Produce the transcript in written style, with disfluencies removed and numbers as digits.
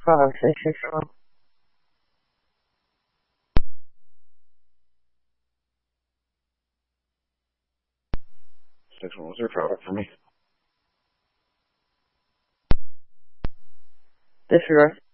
5, 6, 6, 4. 6, what was your product for me? Disregard.